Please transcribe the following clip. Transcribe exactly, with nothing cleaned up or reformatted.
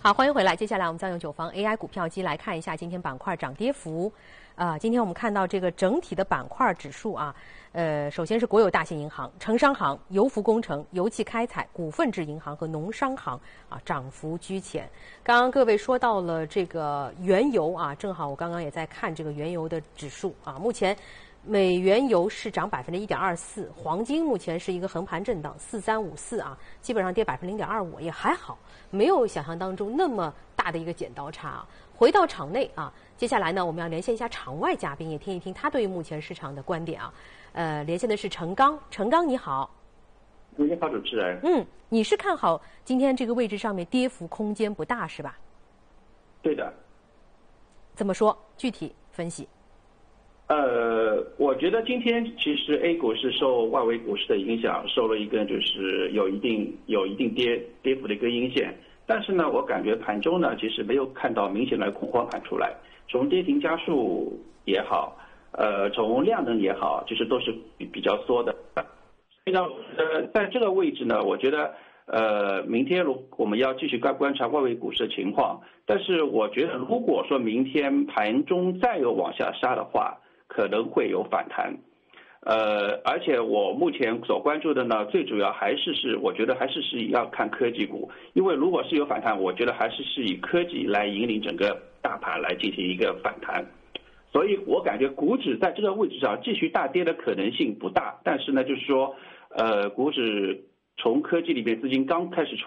好，欢迎回来。接下来我们将用九方 A I 股票机来看一下今天板块涨跌幅。啊、呃，今天我们看到这个整体的板块指数啊，呃，首先是国有大型银行、城商行、油服工程、油气开采、股份制银行和农商行啊，涨幅居前。刚刚各位说到了这个原油啊，正好我刚刚也在看这个原油的指数啊，目前美原油是涨百分之一点二四，黄金目前是一个横盘震荡四三五四啊，基本上跌百分之零点二五，也还好，没有想象当中那么大的一个剪刀差啊。回到场内啊，接下来呢，我们要连线一下场外嘉宾，也听一听他对于目前市场的观点啊。呃，连线的是陈刚，陈刚你好。 你好，主持人。 嗯，你是看好今天这个位置上面跌幅空间不大是吧？ 对的。 怎么说？具体分析。 呃，我觉得今天其实 A 股是受外围股市的影响，受了一个就是有一定有一定跌跌幅的一个阴线。但是呢，我感觉盘中呢，其实没有看到明显的恐慌盘出来。从跌停家数也好，呃，从量能也好，其实都是比比较缩的。所以呢，呃，在这个位置呢，我觉得，呃，明天如我们要继续观观察外围股市的情况。但是我觉得，如果说明天盘中再有往下杀的话，可能会有反弹。呃，而且我目前所关注的呢，最主要还是是，我觉得还是是要看科技股，因为如果是有反弹，我觉得还是是以科技来引领整个大盘来进行一个反弹，所以我感觉股指在这个位置上继续大跌的可能性不大，但是呢，就是说，呃，股指从科技里面资金刚开始